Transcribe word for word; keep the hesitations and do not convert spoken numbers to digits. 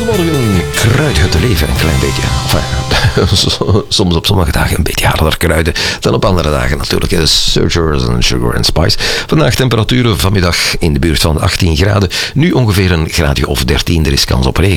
Goedemorgen, kruid het leven een klein beetje. Enfin, soms op sommige dagen een beetje harder kruiden dan op andere dagen natuurlijk. De Searchers en Sugar and Spice. Vandaag temperaturen vanmiddag in de buurt van achttien graden. Nu ongeveer een graadje of dertien. Er is kans op regen.